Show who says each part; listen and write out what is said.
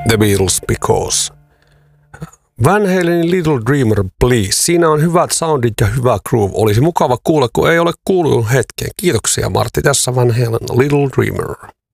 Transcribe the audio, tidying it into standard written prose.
Speaker 1: The Beatles Because. Van Halenin Little Dreamer Please. Siinä on hyvät soundit ja hyvä groove. Olisi mukava kuulla, kun ei ole kuullut hetkeen. Kiitoksia Martti. Tässä Van Halen Little Dreamer.